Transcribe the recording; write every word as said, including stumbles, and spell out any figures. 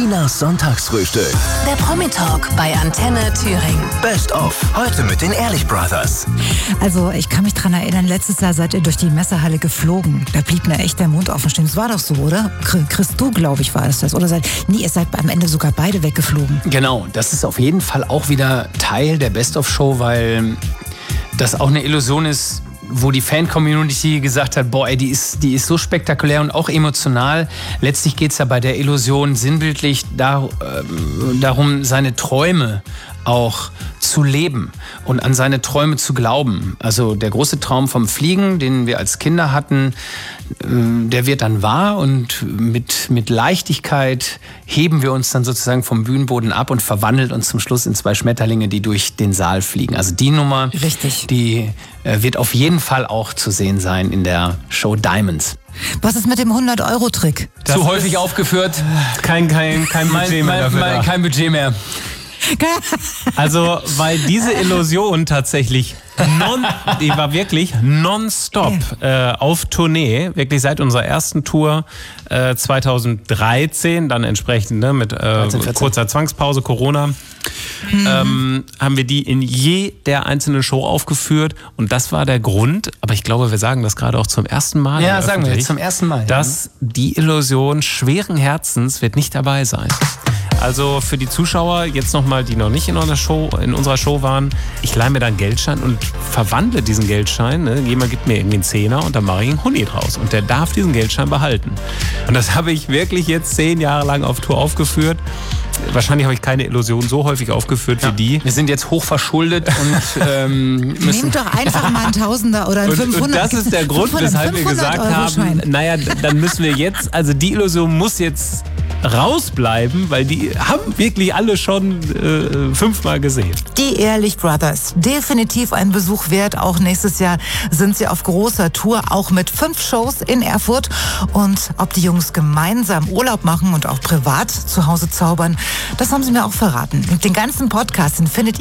Tinas Sonntagsfrühstück. Der Promi-Talk bei Antenne Thüringen. Best of. Heute mit den Ehrlich Brothers. Also ich kann mich dran erinnern, letztes Jahr seid ihr durch die Messehalle geflogen. Da blieb mir echt der Mund offen stehen. Das war doch so, oder? Chris, du, glaube ich, war es das. Oder seid, nee, ihr seid am Ende sogar beide weggeflogen. Genau, das ist auf jeden Fall auch wieder Teil der Best-of-Show, weil das auch eine Illusion ist, wo die Fan-Community gesagt hat, boah, ey, die ist, die ist so spektakulär und auch emotional. Letztlich geht es ja bei der Illusion sinnbildlich dar, äh, darum, seine Träume auch zu leben und an seine Träume zu glauben. Also der große Traum vom Fliegen, den wir als Kinder hatten, der wird dann wahr und mit, mit Leichtigkeit heben wir uns dann sozusagen vom Bühnenboden ab und verwandeln uns zum Schluss in zwei Schmetterlinge, die durch den Saal fliegen. Also die Nummer, Richtig. die äh, wird auf jeden Fall auch zu sehen sein in der Show Diamonds. Was ist mit dem hundert-Euro-Trick? Zu häufig aufgeführt. Kein, kein, kein Budget Mein, mehr dafür mein, da. kein Budget mehr. Also, weil diese Illusion tatsächlich non, die war wirklich nonstop äh, auf Tournee, wirklich seit unserer ersten Tour äh, zweitausenddreizehn, dann entsprechend ne, mit äh, kurzer Zwangspause, Corona, mhm. ähm, haben wir die in jeder einzelnen Show aufgeführt und das war der Grund, aber ich glaube, wir sagen das gerade auch zum ersten Mal. Ja, sagen wir jetzt zum ersten Mal. Dass ja. die Illusion schweren Herzens wird nicht dabei sein. Also für die Zuschauer, jetzt nochmal, die noch nicht in unserer Show, in unserer Show waren, ich leihe mir da einen Geldschein und verwandle diesen Geldschein. Ne? Jemand gibt mir irgendwie einen Zehner und dann mache ich einen Huni draus. Und der darf diesen Geldschein behalten. Und das habe ich wirklich jetzt zehn Jahre lang auf Tour aufgeführt. Wahrscheinlich habe ich keine Illusion so häufig aufgeführt ja. wie die. Wir sind jetzt hoch verschuldet und ähm, müssen... Nehmt doch einfach mal einen Tausender oder einen und, fünfhundert. Und das ist der Grund, weshalb wir gesagt haben, naja, dann müssen wir jetzt, also die Illusion muss jetzt rausbleiben, weil die haben wirklich alle schon äh, fünfmal gesehen. Die Ehrlich Brothers, definitiv ein Besuch wert. Auch nächstes Jahr sind sie auf großer Tour, auch mit fünf Shows in Erfurt. Und ob die Jungs gemeinsam Urlaub machen und auch privat zu Hause zaubern, das haben sie mir auch verraten. Den ganzen Podcast, den findet ihr